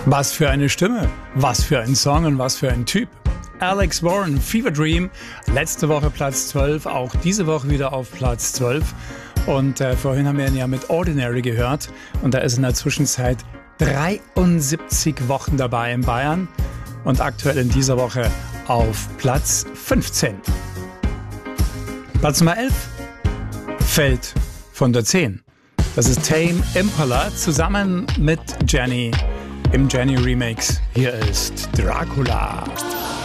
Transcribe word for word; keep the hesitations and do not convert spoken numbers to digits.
Was für eine Stimme, was für ein Song und was für ein Typ. Alex Warren, Fever Dream, letzte Woche Platz zwölf, auch diese Woche wieder auf Platz zwölf. Und äh, vorhin haben wir ihn ja mit Ordinary gehört und da ist in der Zwischenzeit dreiundsiebzig Wochen dabei in Bayern und aktuell in dieser Woche auf Platz fünfzehn. Platz Nummer elf fällt von der zehn. Das ist Tame Impala zusammen mit Jenny im Jenny Remix. Hier ist Dracula.